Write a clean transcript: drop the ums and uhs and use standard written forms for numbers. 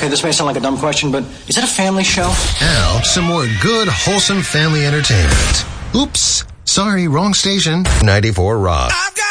Okay, this may sound like a dumb question, but is it a family show? Now, some more good, wholesome family entertainment. Oops. Sorry, wrong station. 94 Rock.